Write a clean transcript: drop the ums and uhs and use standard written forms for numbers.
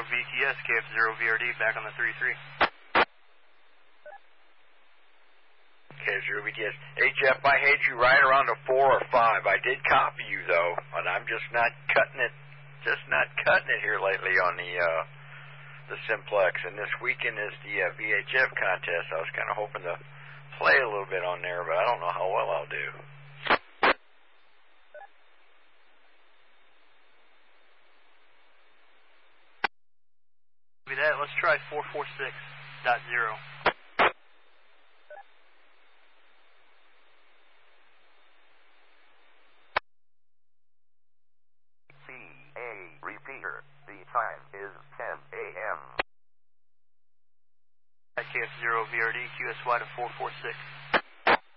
VTS, KF0VRD, back on the 3-3. KF0VTS. Hey, Jeff, I had you right around a 4 or 5. I did copy you, though, and I'm just not cutting it here lately on the Simplex. And this weekend is the VHF contest. I was kind of hoping to play a little bit on there, but I don't know how well I'll do. Copy that. Let's try 446.0. Repeater. The time is 10 a.m. KF0VRD, QSY to 446.